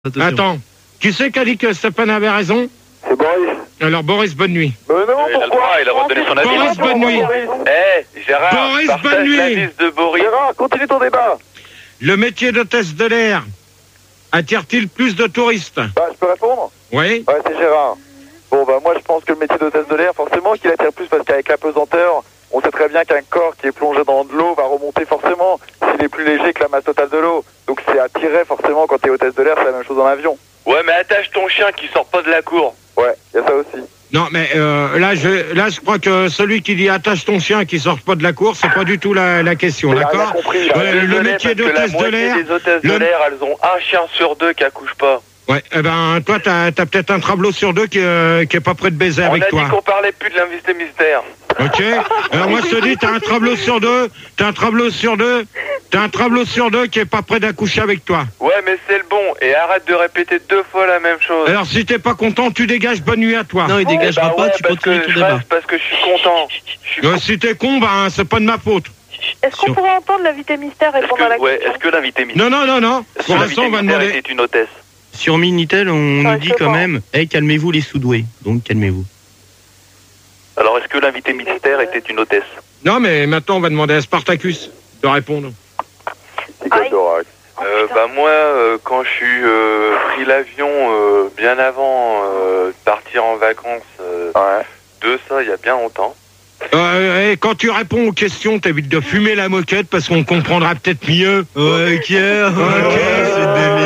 Attention. Attends, qui c'est qui a dit que Stéphane avait raison? C'est Boris. Alors Boris, bonne nuit. Mais non, Il a le droit, il a redonné son avis. Boris, bonne nuit. Gérard, Boris, bonne partage nuit. la liste de Boris. Gérard, continue ton débat. Le métier d'hôtesse de l'air attire-t-il plus de touristes? Bah, je peux répondre? Oui. Ouais, c'est Gérard. Bon, bah, moi, je pense que le métier d'hôtesse de l'air, forcément, qu'il attire plus parce qu'avec la pesanteur, on sait très bien qu'un corps qui est plongé dans de l'eau va remonter forcément s'il est plus léger que la masse totale de l'eau. Donc, c'est attiré forcément quand t'es hôtesse de l'air, c'est la même chose dans l'avion. Ouais, mais attache ton chien qui sort pas de la cour. Ouais, il y a ça aussi. Non, mais là, je crois que celui qui dit attache ton chien qui sort pas de la cour, c'est pas du tout la question, Il a rien d'accord? compris. Le métier d'hôtesse de l'air. Les hôtesses de l'air, elles ont un chien sur deux qui accouche pas. Ouais, eh ben, toi, t'as peut-être un travelot sur deux qui est pas prêt de baiser avec toi. On a dit qu'on parlait plus de l'invité mystère. Ok. Alors moi, je te dis, t'as un travelot sur deux qui est pas prêt d'accoucher avec toi. Ouais, mais c'est le bon. Et arrête de répéter 2 fois la même chose. Alors, si t'es pas content, tu dégages. Bonne nuit à toi. Non, il dégagera Bah pas, ouais, tu parce continues que ton je débat. reste parce que je suis content. Si t'es con, ben, c'est pas de ma faute. Est-ce qu'on pourrait entendre l'invité mystère répondre à la question? Est-ce que l'invité mystère... Non. Pour l'instant, on va demander. était une hôtesse? Sur Minitel, on nous dit je quand pense. même, hey, calmez-vous les sous-doués. Donc calmez-vous. Alors, est-ce que l'invité mystère était une hôtesse? Non, mais maintenant, on va demander à Spartacus de répondre. C'est Aïe. Goldorak. Bah moi, quand je suis pris l'avion bien avant de partir en vacances, Ouais. de ça, il y a bien longtemps. Et quand tu réponds aux questions, t'évites de fumer la moquette parce qu'on comprendra peut-être mieux. Ok, c'est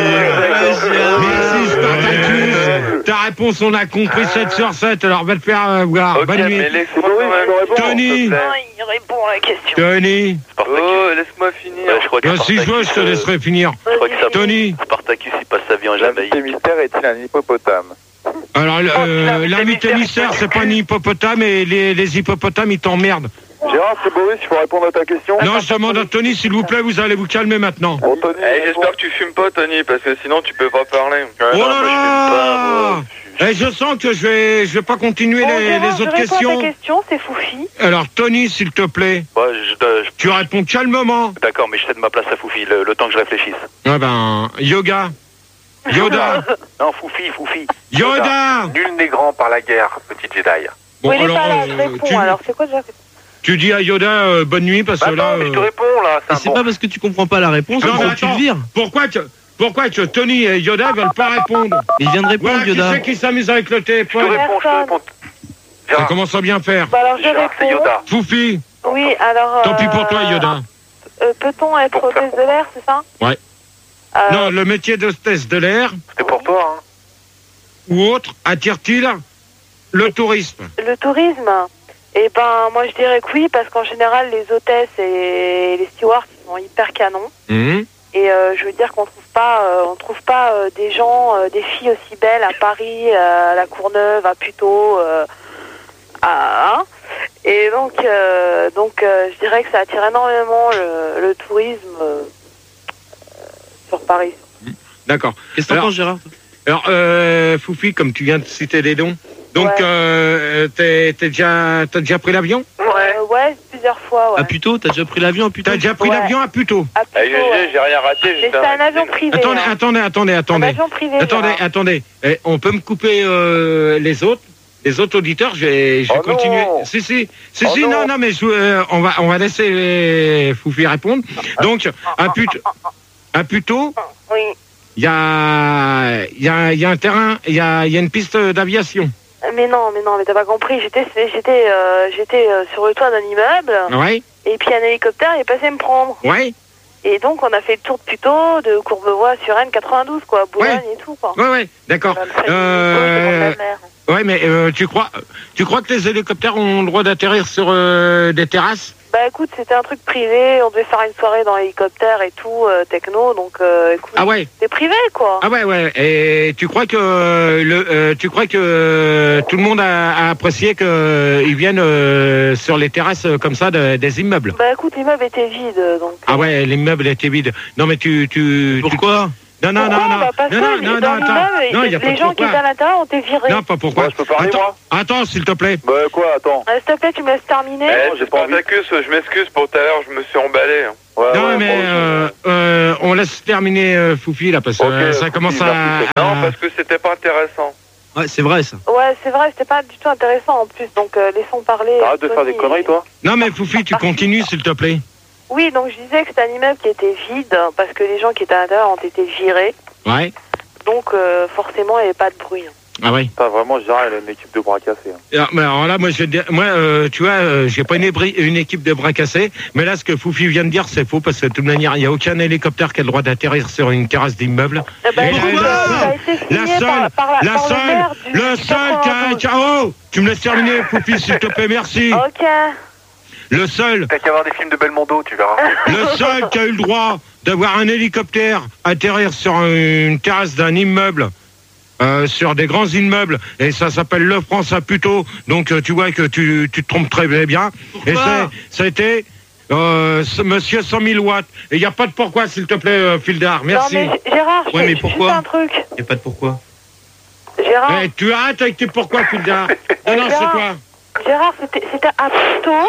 Merci Spartacus. Ta réponse, on a compris 7 sur 7. Alors, va te faire voir. Ok, Bonne nuit. mais laisse-moi Oui, quand même... je peux répondre. Tony. s'il te plaît. Non, il répond à la question. Tony. Oh, laisse-moi finir. Je crois que Si je veux, je te laisserai finir. Je crois que ça... Tony. Spartacus, il passe sa vie en Jamaïque. L'invité mystère est-il un hippopotame? Alors, l'invité mystère, c'est pas un hippopotame et les hippopotames, ils t'emmerdent. Gérard, c'est Boris, il faut répondre à ta question. Non, je demande à Tony, s'il vous plaît, vous allez vous calmer maintenant. Bon, Tony, J'espère que tu fumes pas, Tony, parce que sinon tu peux pas parler. Oh là là! Je sens que je vais pas continuer Bon, les Gérard, autres je réponds à questions. ta question, c'est Foufi. Alors, Tony, s'il te plaît, tu réponds calmement. D'accord, mais je cède ma place à Foufi, le temps que je réfléchisse. Ah ben, Yoda. Non, Foufi. Yoda. Nul n'est grand par la guerre, petit Jedi. Bon, Oui, il est pas là, je réponds. Alors, c'est quoi déjà? tu dis à Yoda bonne nuit parce que là. je te réponds là, Et c'est pas parce que tu comprends pas la réponse Non, qu'il mais faut que tu le attends. vires. Pourquoi que Tony et Yoda veulent pas répondre? Il vient de répondre, Voilà, qui Yoda. c'est qui s'amuse avec le téléphone? Personne. Ça commence à bien faire. Bah alors, je réponds. Foufi, Oui, alors... tant pis pour toi, Yoda. Peut-on être hôtesse de l'air, c'est ça? Ouais. Non, le métier d'hôtesse de l'air C'était pour toi, hein. ou autre attire-t-il le tourisme? Le tourisme? Eh ben, moi, je dirais que oui, parce qu'en général, les hôtesses et les stewards sont hyper canons. Mhm. Et je veux dire qu'on trouve pas des gens, des filles aussi belles à Paris, à la Courneuve, à Puteaux, et donc, je dirais que ça attire énormément le tourisme sur Paris. D'accord. Qu'est-ce que t'en Alors- penses, Gérard? Alors, Foufi, comme tu viens de citer des dons, donc Ouais. t'as déjà pris l'avion? Ouais, plusieurs fois, ouais. Ah, plutôt, t'as déjà pris l'avion, putain. T'as déjà pris Ouais. l'avion à Puteaux? À Puteaux, ouais. j'ai rien raté. Mais c'est un avion privé. Attendez, hein. attendez. Un avion privé. Gérard. Attendez. On peut me couper les autres auditeurs, je vais Oh continuer. non. Si, Oh non. non, mais on va laisser Foufi répondre. Donc, à Puteaux, Oui. il y a un terrain, il y a une piste d'aviation. Mais non, mais t'as pas compris. J'étais sur le toit d'un immeuble, Ouais, et puis un hélicoptère est passé me prendre. ouais. Et donc, on a fait le tour de Puteaux, de Courbevoie sur N92, quoi, Boulogne et tout, quoi. Ouais, d'accord. Même très de la mer. Ouais, mais tu crois que les hélicoptères ont le droit d'atterrir sur des terrasses? Bah écoute, c'était un truc privé, on devait faire une soirée dans l'hélicoptère et tout, techno, donc écoute, Ah ouais. c'est privé, quoi. Ah ouais. Et tu crois que tout le monde a apprécié qu'ils viennent sur les terrasses comme ça des immeubles? Bah écoute, l'immeuble était vide, donc... Ah ouais, l'immeuble était vide. Non mais Pourquoi? Non, Pourquoi? Parce que dans l'immeuble, non, il y a pas les de gens qui pourquoi. étaient à l'intérieur ont été virés. Non, pas pourquoi. Moi, je peux parler, moi? Attends, s'il te plaît. Bah, quoi, attends. S'il te plaît, tu me laisses terminer. j'ai pas envie. Je m'excuse pour tout à l'heure, je me suis emballé. Non, mais on laisse terminer Foufi, là, parce que ça commence à... Non, parce que c'était pas intéressant. Ouais, c'est vrai, ça. Ouais, c'est vrai, c'était pas du tout intéressant en plus, donc laissons parler. Arrête de faire des conneries, toi. Non, mais Foufi, tu continues, s'il te plaît. Oui, donc je disais que c'était un immeuble qui était vide, parce que les gens qui étaient à l'intérieur ont été virés, Ouais. donc forcément il n'y avait pas de bruit. Ah oui. Putain, vraiment, je dirais, elle a une équipe de bras cassés. Alors là, moi, tu vois, j'ai pas une équipe de bras cassés, mais là, ce que Foufi vient de dire, c'est faux, parce que de toute manière, il n'y a aucun hélicoptère qui a le droit d'atterrir sur une terrasse d'immeuble. Eh ben, Et écoute, ça a été signé par le maire du le seul qui a... Oh, tu me laisses terminer, Foufi, s'il te plaît, merci. Ok. Le seul... T'as qu'à voir des films de Belmondo, tu verras. Le seul qui a eu le droit d'avoir un hélicoptère atterrir sur une terrasse d'un immeuble, sur des grands immeubles, et ça s'appelle Le France à Puteaux, donc tu vois que tu te trompes très bien. Pourquoi C'était monsieur 100 000 watts. Et il n'y a pas de pourquoi, s'il te plaît, Fildar. Merci. Non, mais Gérard, Ouais, mais juste pourquoi un truc. Y a pas de pourquoi. Gérard, Eh, tu arrêtes avec tes pourquoi, Fildar. Non, c'est toi. Gérard, c'était à Puteaux.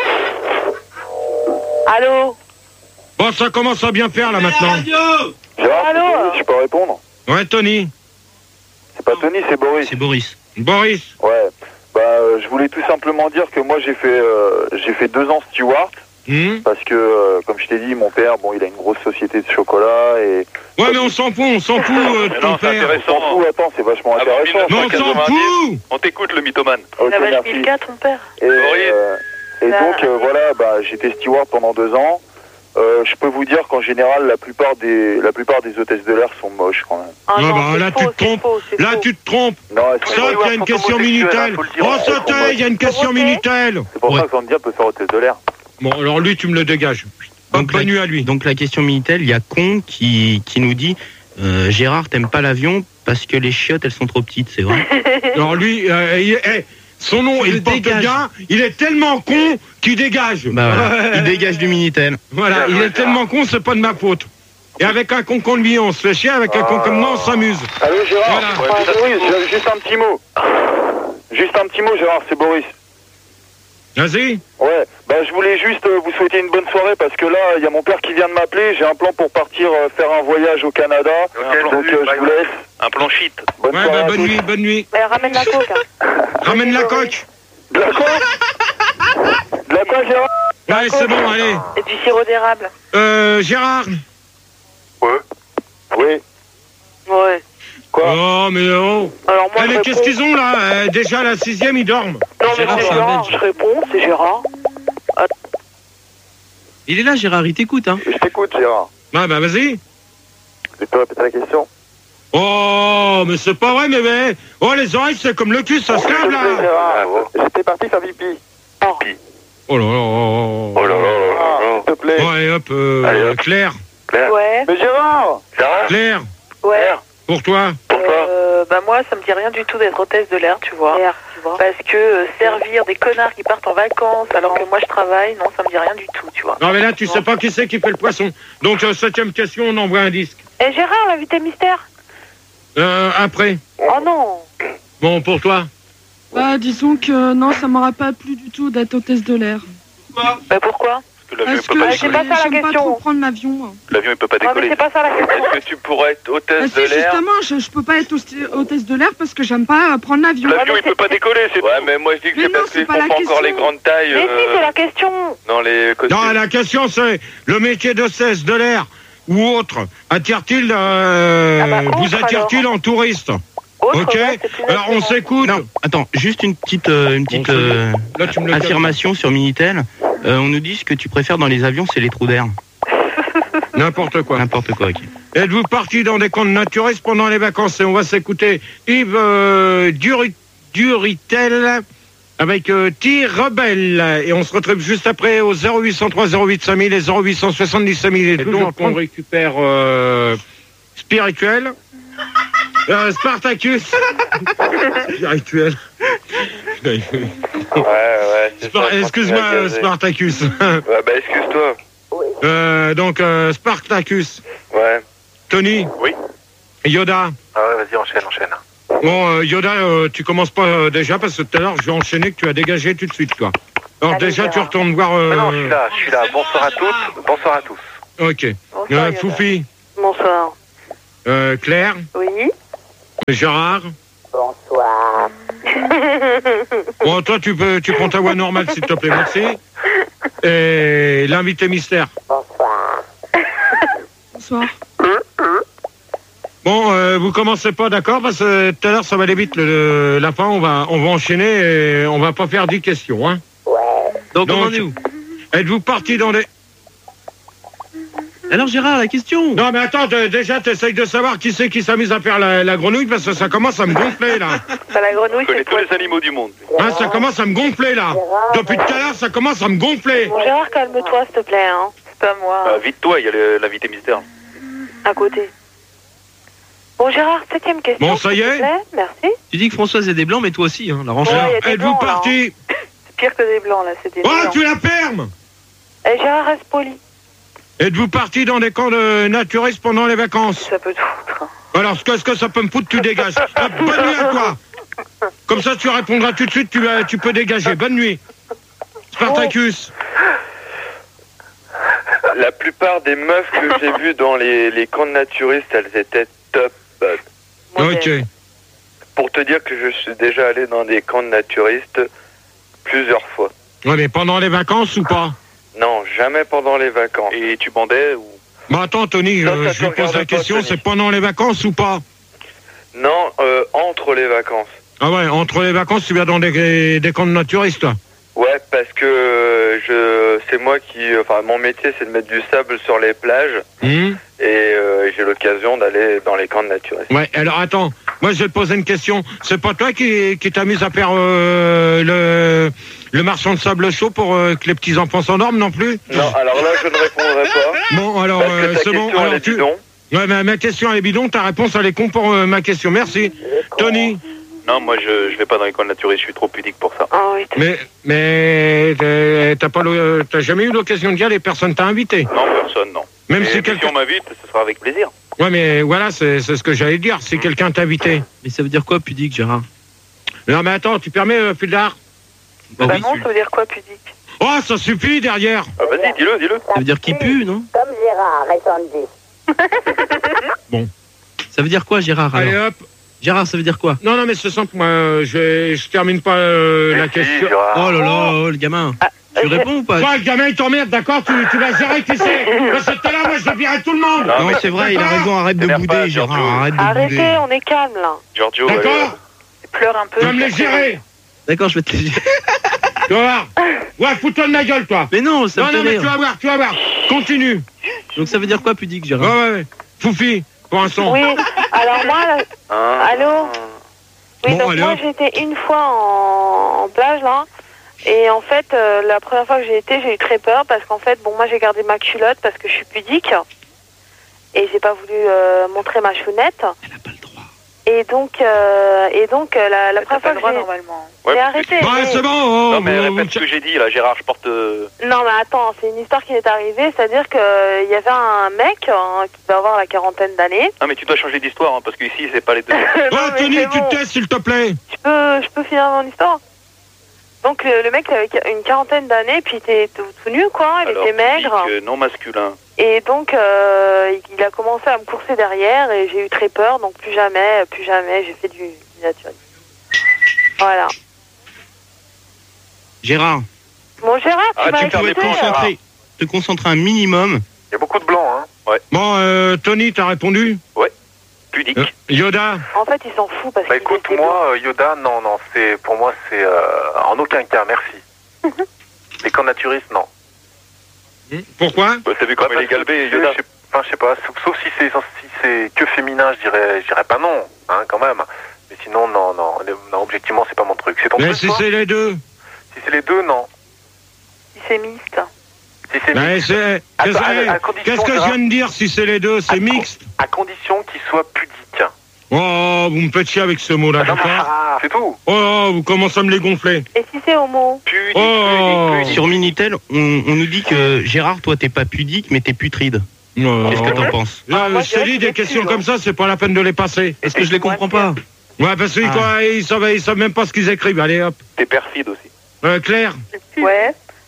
Allô? Bon, ça commence à bien faire, là, maintenant. Gérard, Allô je peux répondre? Ouais, Tony. C'est pas Tony, c'est Boris. C'est Boris. Boris. Ouais. Bah, je voulais tout simplement dire que moi, j'ai fait 2 ans steward. Parce que, comme je t'ai dit, mon père, bon, il a une grosse société de chocolat et... Ouais, mais on s'en fout de ton Non, c'est père. On s'en fout, attends, c'est vachement Avant intéressant. Mais on s'en 1990, fout. on t'écoute, le mythomane. Ok, Il avait merci. 1004, ton père. Et donc, voilà, bah, j'étais steward pendant 2 ans. Je peux vous dire qu'en général, la plupart des hôtesses de l'air sont moches quand même. Ah Non, non, bah, c'est là, faux, tu te c'est trompes. faux, c'est Là, faux. tu te trompes. Non, elles sont Sauf qu'il y a une question Minitel. Oh, sauter, il y a une question Minitel. C'est pour Ouais. ça que Zandia peut faire hôtesse de l'air. Bon, alors lui, tu me le dégages. Donc, Bonne nuit à lui. Donc la question Minitel, il y a Con qui nous dit Gérard, t'aimes pas l'avion parce que les chiottes, elles sont trop petites, c'est vrai. Alors lui, son nom, il porte bien. Il est tellement con qu'il dégage. Bah voilà. Il dégage du Minitel. Voilà, il est tellement con, c'est pas de ma faute. Et avec un con comme lui, on se fait chier. Avec un con comme moi, on s'amuse. Allô, Gérard. Voilà. Boris, juste un petit mot. Juste un petit mot, Gérard, c'est Boris. Vas-y. Ouais, bah je voulais juste vous souhaiter une bonne soirée parce que là, il y a mon père qui vient de m'appeler. J'ai un plan pour partir faire un voyage au Canada. Donc je vous laisse. Un plan shit. Bonne Ouais, soirée bah, à bonne tous. nuit, bonne nuit. Mais ramène la coque. Hein. Ramène la coque. De la quoi? De la quoi, Gérard? Ouais, c'est bon, allez. Et du sirop d'érable. Gérard. Oui. Ouais. Quoi? Oh, mais oh. Alors moi, Allez, qu'est-ce qu'ils ont là? Déjà, la 6e, ils dorment. Non, mais Gérard, c'est c'est un Gérard, Belge. je réponds, c'est Gérard. Il est là, Gérard, il t'écoute, hein. Je t'écoute, Gérard. Ouais, bah vas-y. Tu peux répéter la question? Oh, mais c'est pas vrai, mais... Oh, les oreilles, c'est comme le cul, ça se lave, là. Gérard. J'étais parti faire pipi. Oh là là. Oh là là là là. S'il te plaît. Ouais, hop, Allez, hop. Claire. Ouais. Mais Gérard! Gérard, Claire, Ouais. pour toi. pourquoi Bah moi, ça me dit rien du tout d'être hôtesse de l'air, tu vois. Parce que servir des connards qui partent en vacances alors que moi je travaille, non, ça me dit rien du tout, tu vois. Non, mais là, tu sais pas qui c'est qui fait le poisson. Donc, 7e question, on envoie un disque. Et Gérard, l'invité mystère? Après. Oh non. Bon, pour toi. Bah, disons que non, ça m'aura pas plu du tout d'être hôtesse de l'air. Bah pourquoi? Parce que l'avion, il Parce peut que pas c'est j'aime pas décoller. ça la pas question. trop prendre l'avion. L'avion, il peut pas Non, mais décoller. c'est pas ça la question. Est-ce que tu pourrais être Ah, hôtesse si, de l'air? justement, je peux pas être hôtesse de l'air parce que j'aime pas prendre l'avion. L'avion, il peut pas décoller, c'est tout. Ouais, mais moi, je dis que Mais c'est non, parce c'est qu'ils pas font la pas encore les question. grandes tailles Mais si, c'est la question. dans les costumes. Non, la question, c'est le métier d'hôtesse de l'air ou autre attire-t-il, autre, vous attire-t-il en touriste? Autre, Ok. ouais, c'est plus Alors, on attirant. s'écoute. Non, attends, juste une petite Là, tu me le affirmation sur Minitel. On nous dit ce que tu préfères dans les avions, c'est les trous d'air. N'importe quoi. N'importe quoi, ok. Êtes-vous parti dans des camps de naturistes pendant les vacances? Et on va s'écouter Yves Duritel avec Tir Rebelle. Et on se retrouve juste après au 0803 08 5000 et 0870 5000. Et donc, on récupère Spirituel. Spartacus. Spirituel. Ouais, c'est ça. Excuse-moi, Spartacus. Ouais, bah, excuse-toi. Donc, Spartacus. Ouais. Tony. Oui. Yoda. Ah ouais, vas-y, enchaîne. Bon, Yoda, tu commences pas déjà parce que tout à l'heure, je vais enchaîner que tu as dégagé tout de suite, toi. Alors Allez, déjà, tu Gérard. retournes voir... Ah non, je suis là. Bonsoir à toutes, bonsoir à tous. Ok. Bonsoir, Yoda. Foufi. Bonsoir. Claire. Oui. Gérard. Bonsoir. Bon, toi, tu prends ta voix normale, s'il te plaît, merci. Et l'invité mystère. Bonsoir. Bonsoir. Bon, vous commencez pas, d'accord? Parce que tout à l'heure, ça va aller vite. La fin, on va enchaîner et on va pas faire 10 questions, hein. Ouais. Donc, on en est où? Êtes-vous parti dans les... Alors Gérard, la question. Non, mais attends, déjà, t'essayes de savoir qui c'est qui s'amuse à faire la grenouille, parce que ça commence à me gonfler, là. Bah, la grenouille, Je connais c'est tous quoi? les animaux du monde. Hein, ça commence à me gonfler, là. Depuis tout à l'heure, ça commence à me gonfler. Bon, Gérard, calme-toi, s'il te plaît. Hein. C'est pas moi. Vite-toi, il y a l'invité mystère. À côté. Bon, Gérard, 7e question. Bon, ça y s'il te est. plaît. Merci. Tu dis que Françoise est des blancs, mais toi aussi, hein, la Ouais, ranchère. il y a des Êtes-vous blancs, là, parti? C'est pire que des blancs, là. C'est des Oh, blancs. tu la fermes. Eh, Gérard, reste poli. Êtes-vous parti dans des camps de naturistes pendant les vacances? Ça peut te foutre. Alors, ce que ça peut me foutre, tu dégages. Bonne nuit à toi. Comme ça, tu répondras tout de suite, tu peux dégager. Bonne nuit. Spartacus. La plupart des meufs que j'ai vues dans les camps de naturistes, elles étaient top. Ok. Pour te dire que je suis déjà allé dans des camps de naturistes plusieurs fois. Ouais, mais pendant les vacances ou pas? Non, jamais pendant les vacances. Et tu bandais ou... Bah attends, Tony, Ça, je ça te lui pose regarde la pas, question, Tony. c'est pendant les vacances ou pas? Non, entre les vacances. Ah ouais, entre les vacances, tu vas dans des camps de naturistes, toi? Ouais, parce que c'est moi qui... Enfin, mon métier, c'est de mettre du sable sur les plages. Et j'ai l'occasion d'aller dans les camps de naturistes. Ouais, alors attends, moi je vais te poser une question. C'est pas toi qui t'amuse à faire le marchand de sable chaud pour que les petits-enfants s'endorment non plus? Non, alors là, je ne répondrai pas. Bon, alors Parce que ta c'est bon. question, elle Alors, est bidon. Ouais, ma question elle est bidon, ta réponse elle est con pour ma question. Merci. Tony? Non, moi, je vais pas dans les camps de naturistes, je suis trop pudique pour ça. Ah oui, Mais t'as jamais eu l'occasion de dire les personnes t'as invité? Non, personne, non. Même Et si si quelqu'un... on m'invite, ce sera avec plaisir. Ouais, mais voilà, c'est ce que j'allais dire. Si quelqu'un t'a invité. Mais ça veut dire quoi, pudique, Gérard? Non, mais attends, tu permets, Fildar? Bah Bah oui, non, ça veut dire quoi, pudique? Oh, ça suffit derrière. Ah, vas-y, dis-le. ça veut dire qu'il pue, non? Comme Gérard et Sandy. Ça veut dire quoi, Gérard, alors? Allez hop. Gérard, ça veut dire quoi? Non, mais c'est simple, moi, je termine pas la question. Oh là là, oh, le gamin. Tu réponds ou pas? Toi, le gamin, il t'emmerde, d'accord? Tu vas gérer, qui c'est? Parce que tout à l'heure, moi, je virerai tout le monde. Non, Non, mais c'est vrai, il a raison, arrête de T'énerve bouder, pas, Gérard, Giorgio. arrête de Arrêtez, bouder. on est calme, là. Giorgio, D'accord? Pleure un peu. Tu vas me les gérer. D'accord, je vais te les gérer. Tu vas voir. Ouais, fous-toi de ma gueule, toi. Mais non, ça me fait Non, mais rire. tu vas voir. Continue. Donc ça veut dire quoi, pudique, Ouais, Gérard? ouais. Foufi, pour un son. Oui, alors moi, là... Allô? Oui, Bon, donc allez, moi, hop. j'ai été une fois en plage, là. Et en fait, la première fois que j'ai été, j'ai eu très peur parce qu'en fait, bon, moi, j'ai gardé ma culotte parce que je suis pudique. Et j'ai pas voulu montrer ma chounette. Elle a pas le droit. Et donc la première fois que j'ai... normalement. Ouais, J'ai parce que arrêté. Ouais, mais- c'est bon. Oh, Non, mais vous- répète ce que j'ai dit, là, Gérard, je porte... Non, mais attends, c'est une histoire qui m'est arrivée. C'est-à-dire qu'il y avait un mec qui doit avoir la quarantaine d'années. Non, mais tu dois changer d'histoire, hein, parce qu'ici, c'est pas les deux. Non, Oh, mais Tony, c'est tu bon. te tais, s'il te plaît. Je peux finir mon histoire. Donc le mec il avait une quarantaine d'années, puis il était tout nu, quoi, il Alors, était maigre. pudique, non masculin. Et donc il a commencé à me courser derrière et j'ai eu très peur, donc plus jamais, j'ai fait du naturisme. Voilà. Gérard, Bon Gérard, tu Ah, m'as tu permets écouté. plus, te concentrer un minimum. Il y a beaucoup de blancs, hein. Ouais. Bon, Tony, t'as répondu? Pudique. Yoda? En fait, il s'en fout parce Bah qu'il écoute, était moi, Yoda, non, c'est pour moi, c'est en aucun cas, merci. Les camps naturistes, non. Pourquoi? Bah, t'as vu comme il est galbé, Yoda. Je sais pas, sauf si c'est que féminin, je dirais pas non, hein, quand même. Mais sinon, non, objectivement, c'est pas mon truc. C'est ton Mais truc, si toi c'est les deux. Si c'est les deux, non. Si c'est mixte. Si c'est Mais mixte, c'est... Attends, à condition, Qu'est-ce que je Gérard, viens de dire si c'est les deux? C'est mixte. à condition qu'il soit pudique. Oh, vous me faites chier avec ce mot-là, Non, mais d'accord? c'est tout. Oh, vous commencez à me les gonfler. Et si c'est homo? Pudique, Oh. pudique. Sur Minitel, on nous dit que Gérard, toi, t'es pas pudique, mais t'es putride. Oh. Qu'est-ce que t'en penses? Là, moi, je je te dirais dis, qu'il des est questions plus, comme ça, c'est pas la peine de les passer. Est-ce que je les comprends pas? Ouais, parce qu'ils Ah. quoi, ils savent même pas ce qu'ils écrivent. Allez, hop. T'es perfide aussi. Claire? Ouais.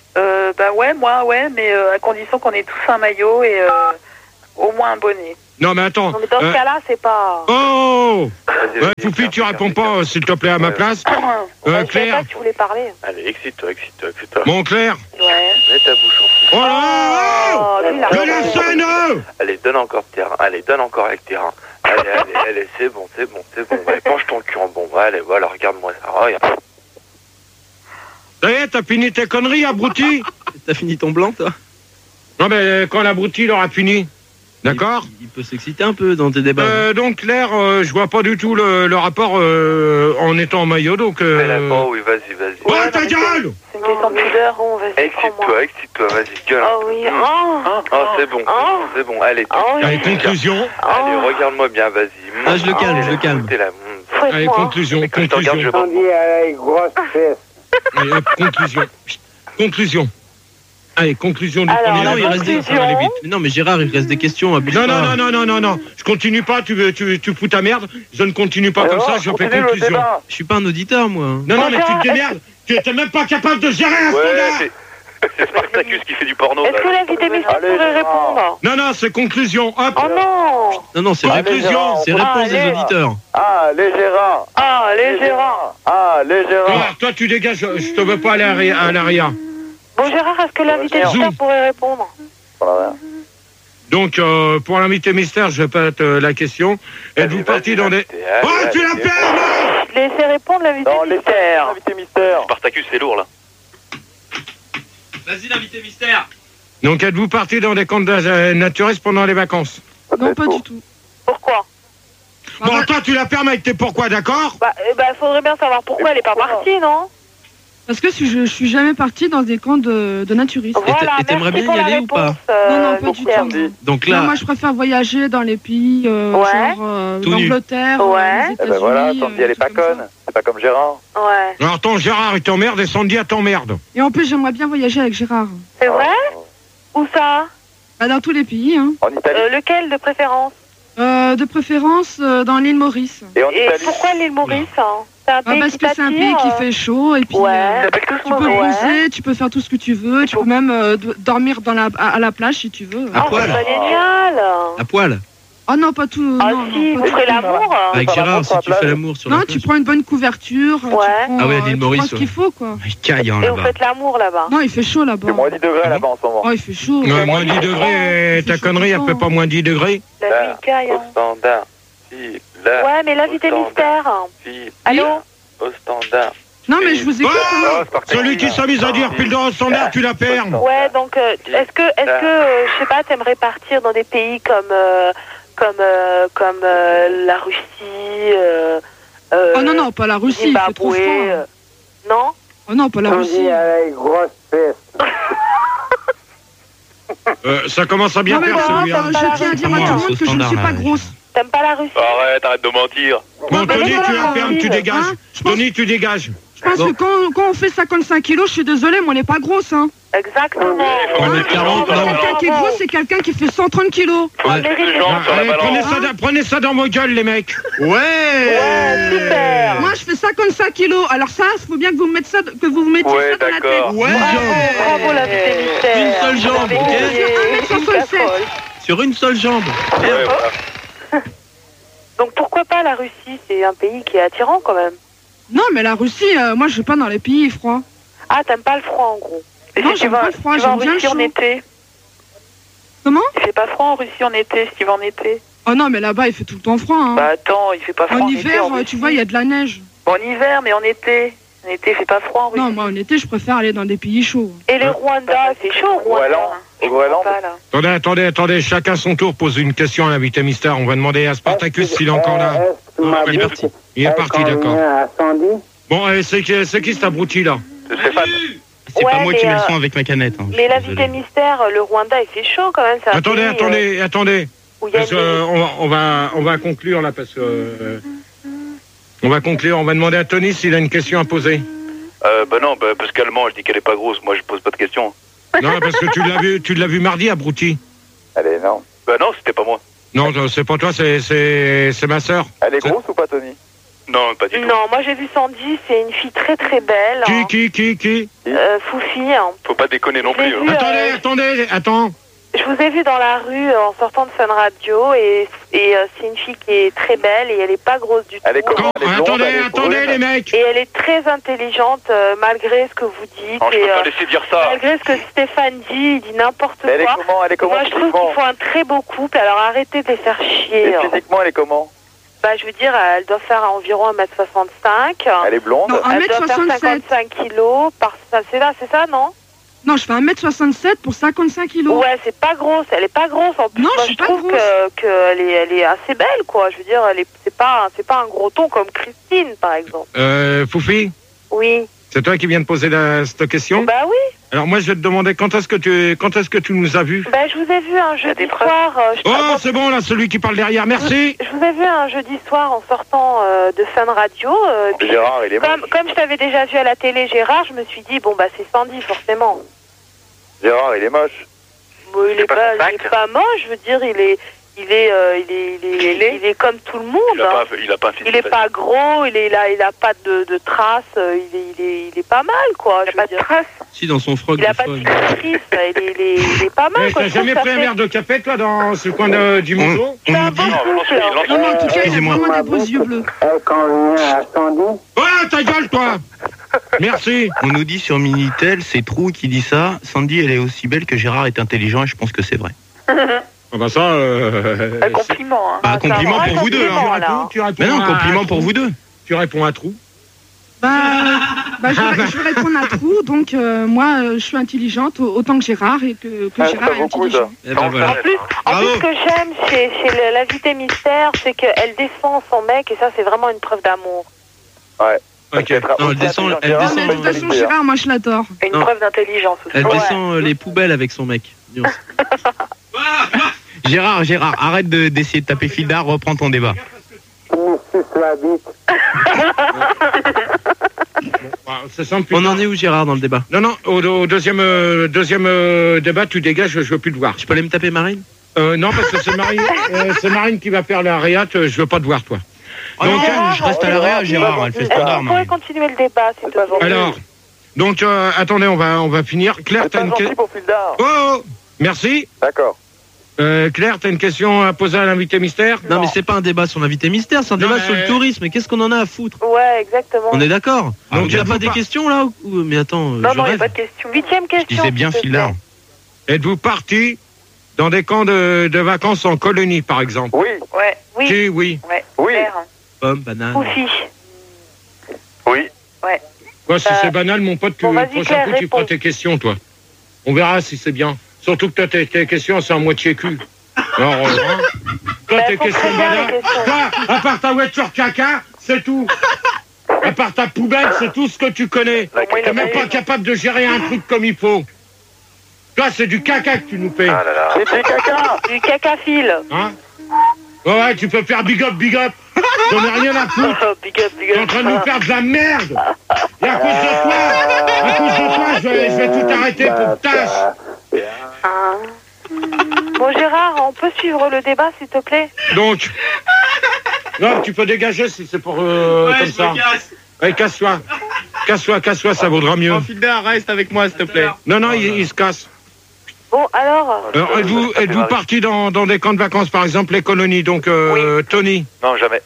Bah ouais, moi, ouais, mais à condition qu'on ait tous un maillot et au moins un bonnet. Non, mais attends. Non, mais dans ce cas-là, c'est pas... Oh Poupi, tu réponds pas, s'il te plaît, à ma place. Je savais Claire. pas que tu voulais parler. Allez, excite-toi, excite-toi, excite-toi. Bon, Claire. Ouais. Mets ta bouche en Oh là lui, il a Le raison. scène. Allez, donne encore terrain. Allez, donne encore avec terrain. Allez, c'est bon. Allez, penche ton cul en bombe. Allez, voilà, regarde-moi ça. Regarde. Ça y est, t'as fini tes conneries, abruti? T'as fini ton blanc, toi? Non, mais quand l'abruti l'aura fini. D'accord? Il peut s'exciter un peu dans tes débats. Donc, Claire, je vois pas du tout le rapport en étant en maillot, donc... Oh oui, vas-y. Oh, ta gueule! C'est une question de pudeur, on vas-y, prends-moi. Excite-toi, vas-y, gueule. Oh oui, Oh, c'est bon, allez. Allez, conclusion. Allez, regarde-moi bien, vas-y. Ah, je le calme. Allez, conclusion. Mais quand je te regarde, je On dit avec grosse fesse. Allez, conclusion. Allez, conclusion du Alors, premier non, il débat. reste des... Ça va aller vite. Non, mais Gérard, il reste des questions. Abuse pas. Non. Je continue pas, tu fous ta merde. Je ne continue pas comme ça, je fais conclusion. Je suis pas un auditeur, moi. Non, mais tu te démerdes. Tu n'es même pas capable de gérer un standard. C'est Spartacus qui fait du porno. Est-ce que l'invité mystère pourrait répondre? Non, c'est conclusion. Hop. Oh non! Non, c'est Conclusion. c'est réponse des auditeurs. Allez, Gérard. Allez, Gérard! Allez, Gérard. Alors, toi, tu dégages. Je te veux pas aller à l'arrière. Bon, Gérard, est-ce que l'invité mystère pourrait répondre? Voilà. Donc, pour l'invité mystère, je répète la question. Êtes-vous parti dans des... Oh, tu la perds! Laissez répondre l'invité mystère. L'invité mystère. Spartacus, c'est lourd, là. Vas-y, l'invité mystère. Donc, êtes-vous parti dans des camps naturistes pendant les vacances? Non, pas du tout. Pourquoi? Bon, toi, tu la perds avec tes pourquoi, d'accord? Bah, faudrait bien savoir pourquoi elle est pas partie, non? Parce que je suis jamais partie dans des camps de naturistes. Voilà, et t'aimerais merci bien pour y la aller ou pas? Non, pas du mystère. tout. Non. Donc Non, là, moi je préfère voyager dans les pays genre Tout nu. l'Angleterre, Ouais. les Eh États-Unis. ben voilà, Sandy, elle est pas trucs comme conne. C'est pas comme Gérard. Ouais. Alors, ton Gérard, il t'emmerde et Sandy, elle t'emmerde. ça. Et en plus, j'aimerais bien voyager avec Gérard. C'est vrai? Où ça? Bah, dans tous les pays, hein. En Italie. Lequel de préférence? De préférence dans l'île Maurice. Et en Et Italie. pourquoi l'île Maurice? C'est un pays Parce qui que c'est un pays qui fait chaud et puis Ouais. tu peux bronzer, tu peux faire tout ce que tu veux, tu peux même dormir à la plage si tu veux. À Oh, poil. c'est pas génial! à poil. Oh non, pas tout. Ah non, si, non, vous pas ferez tout. l'amour? Avec Gérard, si tu fais l'amour sur la Non, plage. tu prends une bonne couverture. Ouais. Tu prends, Ah ouais, à l'île tu prends Maurice, ce qu'il faut, quoi. Il caille, hein, Et vous là-bas. faites l'amour là-bas? Non, il fait chaud là-bas. C'est moins 10 degrés là-bas en ce moment. Oh, il fait chaud. Ouais, moins 10 degrés, ta connerie, elle fait pas moins 10 degrés. La vie caille, hein. Au standard. Si, là. Ouais, mais l'invité Au mystère. Si, Allô? au standard. Non, mais je vous écoute. Oh, hein. celui qui s'amuse à dire pile dans le standard, tu la perds. Ouais, donc est-ce que je sais pas, t'aimerais partir dans des pays comme la Russie, Oh non, non, pas la Russie, il fait trop Zimbabwe, froid. non? Oh non, pas la On Russie. dit avec grosse fesse. Ça commence à bien Non, mais faire moi, celui-là. je tiens à dire à tout le monde que je ne suis pas grosse. T'aimes pas la Russie? Arrête de mentir. Bon, Tony, tu la fermes, tu Hein, dégages. je pense- Tony, tu dégages. Je pense que quand on fait 55 kilos, je suis désolée, mais on n'est pas grosse, hein. Exactement. On est 40, non. Quelqu'un qui est gros, c'est quelqu'un qui fait 130 kilos. Faut Ouais. mettre les jambes sur la Allez, balance. prenez ça dans vos gueules, les mecs. Ouais, super. Moi, je fais 55 kilos. Alors ça, il faut bien que vous me mettiez ça, Ouais, ça dans la tête. d'accord. Ouais, Bravo l'invité mystère. Une seule jambe, Vous ok. avez gagné Sur 1m67. une casserole. sur une seule jambe. Ouais, voilà. Donc pourquoi pas la Russie? C'est un pays qui est attirant quand même. Non, mais la Russie, moi, je vais pas dans les pays froids. Ah, t'aimes pas le froid en gros. Et Non, si tu j'aime vas, pas le froid, tu vas en j'aime bien le Russie en chaud. été. Comment? Il fait pas froid en Russie en été, si tu vas en été. Oh non, mais là-bas, il fait tout le temps froid. Hein. Bah attends, il fait pas froid En en été. hiver, en Russie. tu vois, il y a de la neige. Bon, en hiver, mais en été. En été, il fait pas froid en Russie. Non, moi, en été, je préfère aller dans des pays chauds. Et le Rwanda, c'est chaud, Au Rwanda. Groenland. Au Groenland. Pas, là. Attendez, chacun son tour pose une question à l'invité mystère. On va demander à Spartacus s'il est encore là. Il est parti. Il est parti, d'accord. À Sandy. Bon, c'est qui cet abruti là? C'est pas. C'est Ouais, pas moi qui mais, mets le son avec ma canette. hein, je Mais suis l'invité désolé. mystère, le Rwanda, il fait chaud quand même. C'est un pays, Attendez. où il y a Parce des- que on va conclure là parce que on va conclure. On va demander à Tony s'il a une question à poser. Bah non, bah, parce qu'allemand, je dis qu'elle est pas grosse. Moi, je pose pas de questions. Non, parce que tu l'as vu mardi, abruti. Allez, non. Bah non, c'était pas moi. Non, c'est pas toi, c'est ma sœur. Elle est grosse ou pas, Tony? Non, pas du tout. Non, moi j'ai vu Sandy, c'est une fille très très belle. hein. Qui Foufi. hein. Faut pas déconner non Je l'ai plus. vu, Attends. Je vous ai vu dans la rue en sortant de Fun Radio et c'est une fille qui est très belle et elle est pas grosse du tout. Elle est comment? Elle est blonde, elle est Attendez brune. les mecs. Et elle est très intelligente malgré ce que vous dites. Non, je et, peux pas laisser dire ça. malgré ce que Stéphane dit, il dit n'importe quoi. Elle est comment? Elle est comment Moi je trouve physiquement? qu'il faut un très beau couple, alors arrêtez de les faire chier. Et physiquement, elle est comment? Bah je veux dire, elle doit faire environ 1m65. Elle est blonde? Non, Elle doit faire 1m67. 55 kilos. C'est ça, non? Non, je fais 1m67 pour 55 kilos. Ouais, c'est pas grosse, elle est pas grosse en plus. Non, moi, je suis pas trouve grosse. qu'elle est assez belle, quoi. Je veux dire, c'est pas un gros ton comme Christine, par exemple. Foufi, Oui. c'est toi qui viens de poser cette question? Bah oui. Alors moi, je vais te demander quand est-ce que tu nous as vus? Bah je vous ai vu un jeudi soir. Oh, c'est bon là, celui qui parle derrière. Merci. Je vous ai vu un jeudi soir en sortant de Fun Radio. Puis, Gérard, il est moche. comme je t'avais déjà vu à la télé, Gérard, je me suis dit bon bah c'est Sandy forcément. Gérard, il est moche. Bon, il est pas moche. Je veux dire, il est comme tout le monde. Il a pas un physique. Il est pas gros, il a pas de traces, il est pas mal, quoi. Il a pas de traces. Si, dans son froc Il a de pas de folle. cicatrices, il est pas mal, quoi. T'as Je trouve jamais que pris ça un fait- verre de café, toi, dans ce coin du museau? C'est un bon couple. Non, mais en tout cas, il a Excusez-moi. vraiment des beaux yeux bleus. Elle convient à Sandy. Oh, ta gueule, toi. Merci. On nous dit sur Minitel, c'est Trou qui dit ça. Sandy, elle est aussi belle que Gérard est intelligent et je pense que c'est vrai. Ah bah ça... Un compliment, hein. Bah, compliment pour vous deux. compliment, Hein. là. Tu réponds Mais non, à compliment pour Trou. vous deux. Tu réponds à Trou. Je vais répondre à Trou. Donc, moi, je suis intelligente autant que Gérard et que Ah, Gérard c'est est beaucoup, intelligent. Eh ben, voilà. En plus, ce que j'aime chez l'invité mystère, c'est qu'elle défend son mec et ça, c'est vraiment une preuve d'amour. Ouais. Ok. Non, elle descend, Non, mais de toute façon, Gérard, moi, je l'adore. Et une Non. preuve d'intelligence aussi. Elle Ouais. descend les poubelles avec son mec. Nuance. Gérard, arrête d'essayer de taper fil d'art, reprends ton débat. Il me suce la bite. C'est simple. On en est où, Gérard, dans le débat? Non, au deuxième débat, tu dégages, je veux plus te voir. Je peux aller me taper Marine? Non, parce que c'est Marine qui va faire la réat, je veux pas te voir, toi. Oh non, je reste à l'arrière, Gérard, elle fait standard, Vous pourrez Marine. continuer le débat, s'il te plaît. Alors, donc, attendez, on va finir. Claire, C'est t'as pas une gentil question. pour Fildar. Oh, merci. D'accord. Claire, t'as une question à poser à l'invité mystère? Non, mais c'est pas un débat sur l'invité mystère, c'est un Non, débat mais- sur le tourisme. Mais qu'est-ce qu'on en a à foutre? Ouais, exactement. On est d'accord? Donc, Donc, il n'y a êtes-vous pas des pas- questions là ou... Mais attends, Non, je non, il n'y a rêve. pas de question. 8e question. Je disais bien s'il te fil d'art. plaît. Êtes-vous parti dans des camps de vacances en colonie, par exemple? Oui. Ouais, Oui, Si, oui. ouais. Oui. Claire. Pomme, banane. Foufi. Oui. Quoi, si c'est banal, mon pote, bon, le vas-y, prochain Claire, coup, tu feras réponds. tes questions, toi. On verra si c'est bien. Surtout que toi, tes questions, c'est à moitié cul. Alors, hein. Toi, Bah, tes faut questions très bien, les banales. questions. Toi, à part ta voiture caca, c'est tout. À part ta poubelle, c'est tout ce que tu connais. T'es même pas capable de gérer un truc comme il faut. Toi, c'est du caca que tu nous fais. Ah là là. C'est des caca. Du caca-fil. Hein? Ouais, tu peux faire big up, big up. J'en ai rien à foutre. Big up, big T'es up. en train de nous faire de la merde. Et à cause de toi, je vais tout arrêter pour tâche. Bon, Gérard, on peut suivre le débat, s'il te plaît? Donc, non, tu peux dégager si c'est pour comme ça. Ouais, casse-toi. Casse-toi, ça vaudra mieux. Fil d'art, reste avec moi, s'il te plaît. Non, il se casse. Bon, alors, Alors, êtes-vous parti dans des camps de vacances, par exemple, les colonies? Donc, Tony, Non, jamais.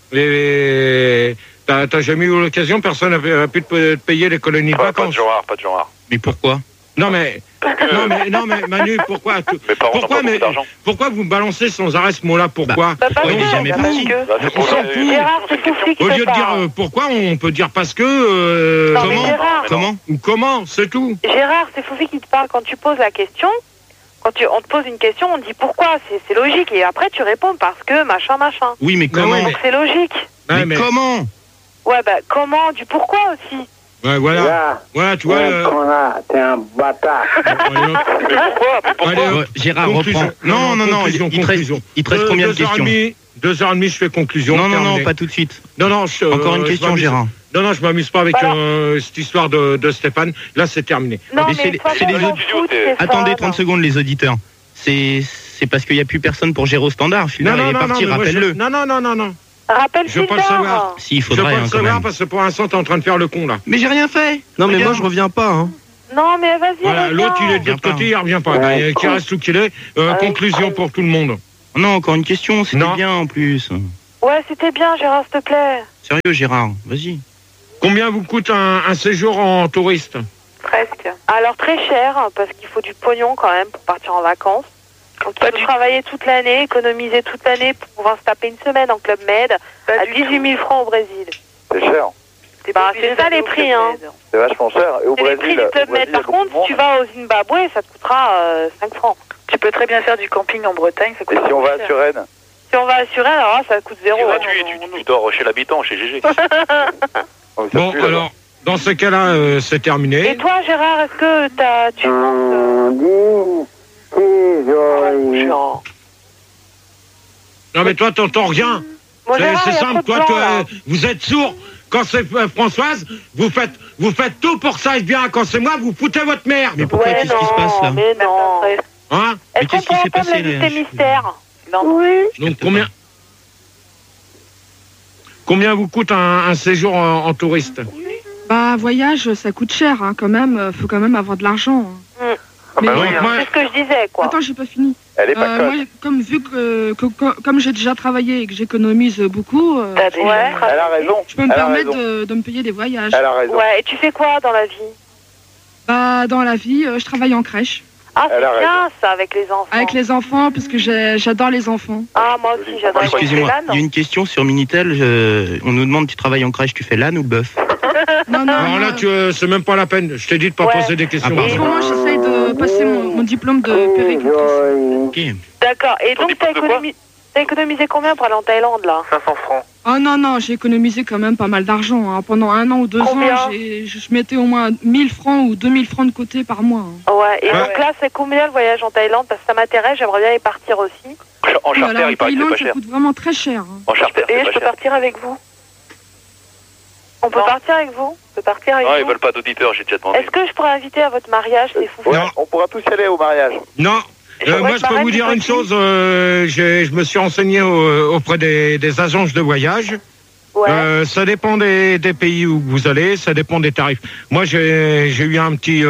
t'as jamais eu l'occasion, personne n'a pu te payer les colonies de Pas de vacances? genre, pas de genre. Mais pourquoi? Non mais Manu, pourquoi Mes parents n'ont pas beaucoup d'argent. pourquoi vous me balancez sans arrêt ce mot-là? Pourquoi? bah, parce Ouais, que, il est jamais parce parti. que- Bah, c'est On pour s'en le- fout. Gérard, c'est Foufi qui Au te lieu de dire parle. pourquoi, on peut dire parce que Non, mais comment Gérard, Comment? ou comment, c'est tout. Gérard, c'est Foufi qui te parle quand tu poses la question. Quand on te pose une question, on te dit pourquoi, c'est logique. Et après, tu réponds parce que machin. Oui, mais comment? ouais, Donc c'est logique. Ouais, mais comment? Ouais, bah comment, du pourquoi aussi. Ouais, voilà. Là, Voilà, tu vois. ouais, connard, t'es un bâtard. Allez, hop. Allez, hop. Ouais, Gérard, Conclusion. reprend. Non, conclusion, il te reste conclusion. combien de questions? 2h30, je fais conclusion. Non, terminé. pas tout de suite. Non, Encore une je question, m'amuse- Gérard. Non, je m'amuse pas avec Voilà. cette histoire de Stéphane. Là, c'est terminé. Non, Mais mais, c'est de toute façon, les on s'en autres- fout, c'est Attendez fun. 30 secondes, les auditeurs. C'est parce qu'il n'y a plus personne pour gérer au standard. Phil Non, il est parti, mais moi, rappelle-le. Non. Rappelle Je veux pas le savoir. Si, il Je veux faudrait, pas le hein, quand savoir même. parce que pour l'instant, t'es en train de faire le con, là. Mais j'ai rien fait. Non, mais moi, Regarde. je reviens pas, hein. Non, mais vas-y, Voilà, reviens. l'autre, il est de l'autre Viens côté, pas. il revient pas. Ouais. Qui reste où qu'il est. Conclusion pour tout le monde. Non, encore une question, c'était Non. bien en plus. Ouais, c'était bien, Gérard, s'il te plaît. Sérieux, Gérard, vas-y. Combien vous coûte un séjour en touriste? Presque. Alors, très cher, parce qu'il faut du pognon quand même pour partir en vacances. Donc, il faut travailler toute l'année, économiser toute l'année pour pouvoir se taper une semaine en Club Med à 18 000 francs au Brésil. C'est cher. T'es pas Bah, obligé c'est ça, d'aller les au prix, Club hein. Med. C'est vachement cher. Et au C'est les Brésil, prix du Club au Med. Brésil, Par il y a beaucoup contre, de monde. si tu vas au Zimbabwe, ça te coûtera 5 francs. Tu peux très bien faire du camping en Bretagne, ça coûte Et si on va à cher. Suresnes? Si on va assurer, alors là, ça coûte 0. Tu dors chez l'habitant, chez GG. Oh, mais ça Bon, pue, là-bas. alors, dans ce cas-là, c'est Et terminé. toi, Gérard, est-ce que tu penses... Jean. Non, mais toi, t'entends rien. Bon, Gérard, C'est il y a simple, trop de toi, blanc, là. vous êtes sourd. Quand c'est Françoise, vous faites tout pour ça, et bien, quand c'est moi, vous foutez votre merde. Mais pourquoi, Ouais, qu'est-ce qui se passe là? mais non. Hein? Mais Est-ce qu'on qu'est-ce qui peut s'est entendre passé, là? l'invité mystère? Non, Oui. Donc, combien vous coûte un séjour en touriste? Bah, voyage, ça coûte cher, hein, quand même. Faut quand même avoir de l'argent. hein. Ah bah Mais- oui, hein. C'est ce que je disais, quoi. Attends, j'ai pas fini. Elle est pas Moi, conne. vu comme j'ai déjà travaillé et que j'économise beaucoup, T'as déjà Ouais. travaillé. Elle a raison. je peux me Elle a permettre raison. de me payer des voyages. Elle a raison. Ouais, et tu fais quoi dans la vie? Bah, dans la vie, je travaille en crèche. Ah, Elle a c'est bien, ça, avec les enfants. Avec les enfants, parce que j'adore les enfants. Ah, moi aussi, j'adore les Excusez-moi, LAN. il y a une question sur Minitel. On nous demande, tu travailles en crèche, tu fais l'âne ou le bœuf? Non, non, Alors là, c'est même pas la peine. Je t'ai dit de pas Ouais. poser des questions. Ah, En ce pardon. moment, j'essaye de passer mon diplôme de péricultrice. Ok. D'accord, et Ton donc diplôme de quoi t'as économisé combien pour aller en Thaïlande, là? 500 francs. Oh non, non, j'ai économisé quand même pas mal d'argent. hein. Pendant 1 an ou 2 Combien ans, je mettais au moins 1000 francs ou 2000 francs de côté par mois. hein. Ouais, et Ouais. donc là, c'est combien le voyage en Thaïlande? Parce que ça m'intéresse, j'aimerais bien y partir aussi. En charter, Voilà, en il paraît que c'est Thaïlande, pas ça cher. coûte vraiment très cher. hein. En charter, Et c'est je pas peux cher. partir avec vous. On peut Non. partir avec vous? Je peux partir avec Non, ils vous. veulent pas d'auditeurs, j'ai déjà demandé. Est-ce que je pourrais inviter à votre mariage, les fous? Ouais, Non. on pourra tous y aller au mariage. Non. J'aurais Moi, une je peux vous marraine, dire c'est une possible. chose. Je me suis renseigné auprès des agences de voyage. Ouais. Ça dépend des pays où vous allez, ça dépend des tarifs. Moi, j'ai eu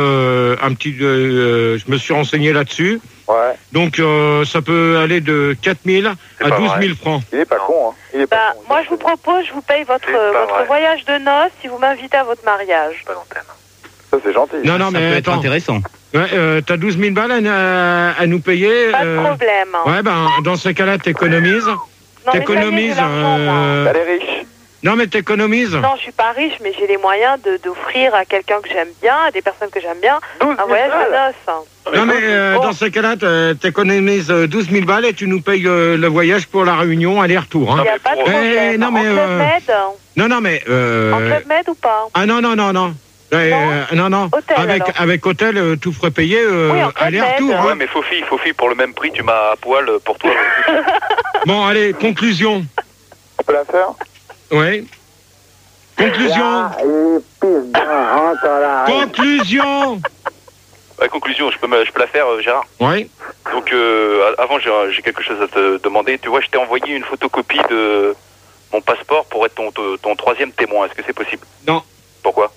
je me suis renseigné là-dessus. Ouais. Donc, ça peut aller de 4 000 C'est à pas 12 vrai. 000 francs. Il est pas Non. con, hein. Il est pas Bah, con. moi, je vous propose, je vous paye votre C'est pas vrai. voyage de noces si vous m'invitez à votre mariage. Pas d'antenne. Ça, c'est gentil. Non, non, Ça peut mais être attends. intéressant. Ouais, t'as 12 000 balles à nous payer. Pas de problème. Ouais, ben, dans ce cas-là, t'économises. Non, mais ça y est, T'économises. j'ai l'argent, moi. Elle est riche. Non, mais t'économises. Non, je suis pas riche, mais j'ai les moyens d'offrir à quelqu'un que j'aime bien, à des personnes que j'aime bien, 12 un 000 voyage de balles. noces. Non, mais Oh. dans ce cas-là, t'économises 12 000 balles et tu nous payes le voyage pour la Réunion, aller-retour. Il Hein. n'y a pas de Eh, problème. non, mais, En Club Med Non, non, mais... En Club Med ou pas? Ah non, non, non, non. Non, non. Hôtel, alors. Avec hôtel, tout frais payé, Oui, en Club aller-retour. Med. hein. Ouais, mais Fofi, pour le même prix, tu m'as à poil pour toi. Bon, allez, conclusion. On peut la faire? Oui. Conclusion. Ah, il pisse dans, rentre dans la rue. Conclusion. Ouais, conclusion, je peux la faire, Gérard. Oui. Donc, avant, j'ai quelque chose à te demander. Tu vois, je t'ai envoyé une photocopie de mon passeport pour être ton troisième témoin. Est-ce que c'est possible? Non. Pourquoi?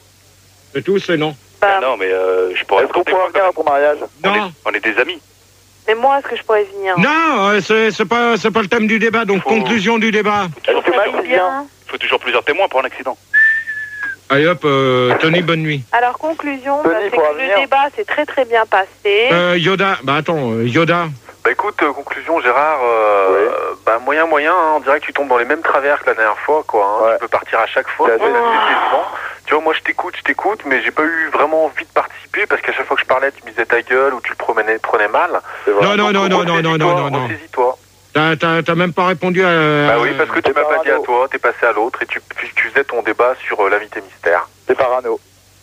C'est tout, c'est non. Bah, Non, mais je pourrais... Est-ce qu'on pourra venir à ton mariage? Non. On est des amis. mais moi, est-ce que je pourrais venir? Non, c'est pas le thème du débat, donc Faut- conclusion du débat. Est-ce que Max vient? Bien. Il faut toujours plusieurs témoins pour un accident. Allez hop, Tony, bonne nuit. Alors, conclusion, Tony, c'est pourra que venir. le débat s'est très très bien passé. Yoda, bah attends, Yoda. Bah écoute, conclusion Gérard, bah moyen, hein, on dirait que tu tombes dans les mêmes travers que la dernière fois, quoi. Hein. Ouais. Tu peux partir à chaque fois, C'est c'est assez- décevant. Tu vois, moi je t'écoute, mais j'ai pas eu vraiment envie de participer parce qu'à chaque fois que je parlais, tu me disais ta gueule ou tu le prenais mal. C'est vrai. Non, non, non, non, non, non, non, non, non. Ressaisis-toi. T'as même pas répondu à... Bah oui, parce que tu t'es m'as pas dit à parano. toi, t'es passé à l'autre et tu faisais ton débat sur l'invité mystère. C'est parano.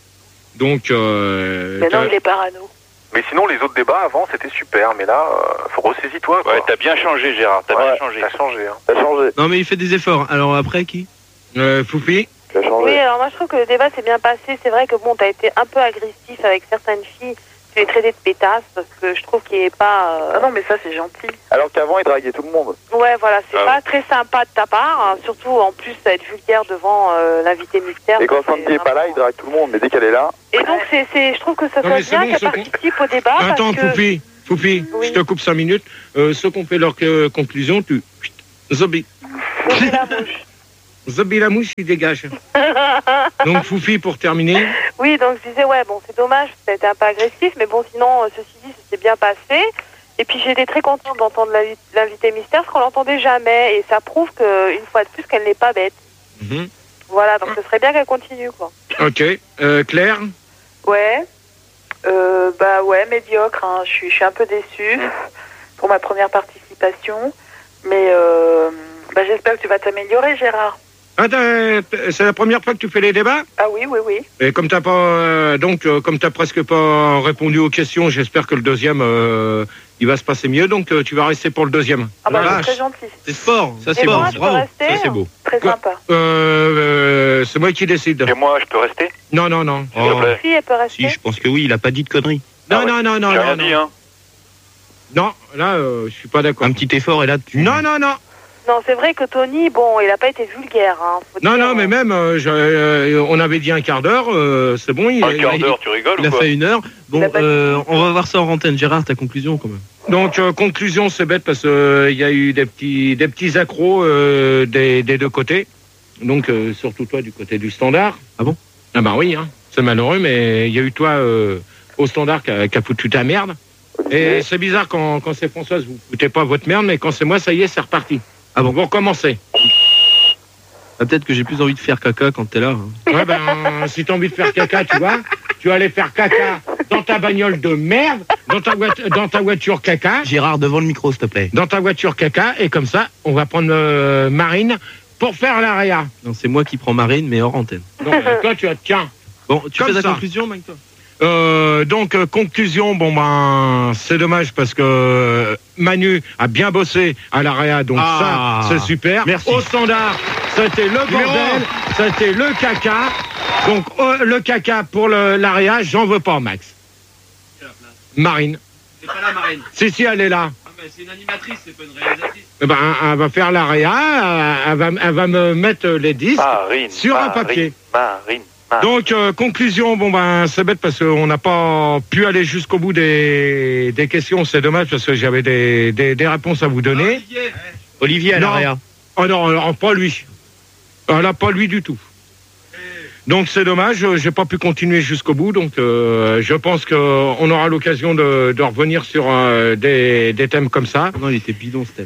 Donc, Mais non, il est parano. Mais sinon, les autres débats avant, c'était super, mais là, faut ressaisis-toi, quoi. Ouais, t'as bien changé, Gérard, t'as Ouais. bien changé. T'as changé, hein. T'as changé. Non, mais il fait des efforts. Alors après, qui? Foufi. T'as changé. Oui, alors moi je trouve que le débat s'est bien passé. C'est vrai que bon, t'as été un peu agressif avec certaines filles Tu les traitais de pétasse parce que je trouve qu'il est pas. Ah non, mais ça, c'est gentil. Alors qu'avant, il draguait tout le monde. Ouais, voilà, c'est pas très sympa de ta part, hein, surtout en plus être vulgaire devant l'invité mystère. Et quand Sandy est pas là, il drague tout le monde, mais dès qu'elle est là... Et donc, je trouve que ça Non, soit mais c'est bien bon, qu'elle participe au débat. Attends, parce que... Foufi, Oui. je te coupe 5 minutes. Ceux qui ont fait leur conclusion, tu... Zobi. Zobi la mouche, il dégage. Donc, Foufi, pour terminer. Oui, donc je disais, ouais, bon, c'est dommage, ça a été un peu agressif, mais bon, sinon, ceci dit, ça s'est bien passé. Et puis, j'étais très contente d'entendre l'invité mystère, parce qu'on l'entendait jamais, et ça prouve qu'une fois de plus, qu'elle n'est pas bête. Mhm. Voilà, donc ce serait bien qu'elle continue, quoi. Ok. Claire? Ouais. Bah ouais, médiocre. Hein. Je suis un peu déçue pour ma première participation. Mais bah, j'espère que tu vas t'améliorer, Gérard. Ah, c'est la première fois que tu fais les débats? Ah oui, oui, oui. Et comme t'as pas, comme t'as presque pas répondu aux questions, j'espère que le deuxième, il va se passer mieux. Donc, tu vas rester pour le deuxième. Ah bah, c'est très gentil. C'est sport. Ça, c'est Et beau. moi, je peux Bravo. rester, Ça, c'est beau. Très sympa. C'est moi qui décide. Et moi, je peux rester? Non. S'il te plaît. Si, elle peut rester. Si, je pense que oui, il a pas dit de conneries. Non. J'ai rien dit, hein. Non, là, je suis pas d'accord. Un petit effort et là, tu... Non. Non, c'est vrai que Tony, bon, il a pas été vulgaire, hein. faut dire, Non, mais même, on avait dit un quart d'heure, c'est bon. Un quart d'heure, tu rigoles Il ou a quoi? fait 1 heure. Bon, on va voir ça en antenne. Gérard, ta conclusion quand même. Donc, conclusion, c'est bête parce qu'il y a eu des petits accros des deux côtés. Donc, surtout toi du côté du standard. Ah bon? Ah bah oui, hein. C'est malheureux, mais il y a eu toi au standard qui a foutu ta merde. Et c'est bizarre quand c'est Françoise, vous foutez pas votre merde, mais quand c'est moi, ça y est, c'est reparti. Ah bon? Vous recommencez. Ah, peut-être que j'ai plus envie de faire caca quand t'es là. Hein. Ouais, ben, si t'as envie de faire caca, tu vois, tu vas aller faire caca dans ta bagnole de merde, dans ta voiture caca. Gérard, devant le micro, s'il te plaît. Dans ta voiture caca, et comme ça, on va prendre Marine pour faire l'AREA. Non, c'est moi qui prends Marine, mais hors antenne. Donc, toi, tu as tiens. Bon, tu Comme fais ta ça. conclusion, Mike, toi? Donc, conclusion, bon ben, c'est dommage parce que Manu a bien bossé à l'AREA, donc ça, c'est super. Merci. Au standard, c'était le bordel, c'était le caca. Donc, le caca pour l'AREA, j'en veux pas, Max. Marine. C'est pas la Marine. Si, elle est là. Ah, mais c'est une animatrice, c'est pas une réalisatrice. Eh ben, elle va faire l'AREA, elle va me mettre les disques Marine, sur un papier. Marine. Donc, conclusion, bon ben, c'est bête parce qu'on n'a pas pu aller jusqu'au bout des questions. C'est dommage parce que j'avais des réponses à vous donner. Olivier à Non. l'AREA. Oh non, pas lui. Là, pas lui du tout. Donc, c'est dommage, j'ai pas pu continuer jusqu'au bout. Donc, je pense qu'on aura l'occasion de revenir sur des thèmes comme ça. Non, il était bidon, ce thème.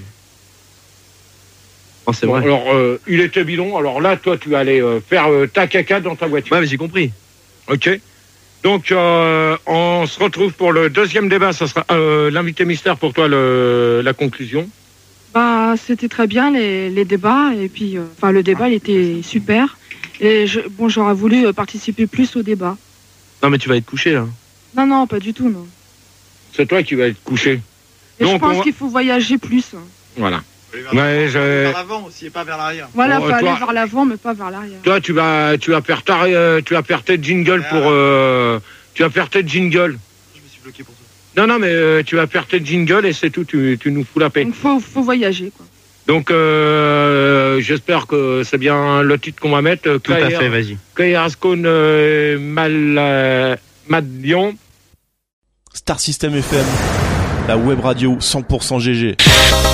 Oh, c'est Bon, vrai. alors, il était bidon. Alors là, toi, tu vas aller faire ta caca dans ta voiture. Ouais, mais j'ai compris. Ok. Donc, on se retrouve pour le deuxième débat. Ça sera l'invité mystère pour toi, la conclusion. Bah, c'était très bien les débats, et puis, enfin, le débat, il était super. Et j'aurais voulu participer plus au débat. Non, mais tu vas être couché, là. Non, pas du tout, non. C'est toi qui vas être couché. Et Donc, je pense on va- qu'il faut voyager plus. Voilà. Ouais, vers l'avant aussi et pas vers l'arrière. Voilà, Bon, faut aller toi- vers l'avant, mais pas vers l'arrière. Toi, tu vas faire tes jingles pour. Tu vas faire tes jingles. Je me suis bloqué pour ça. Non, mais tu vas faire tes jingles et c'est tout. Tu nous fous la paix. Donc, faut voyager, quoi. Donc, j'espère que c'est bien le titre qu'on va mettre. Tout à fait, vas-y. Kayarskon Madion. Star System FM, la web radio 100% GG.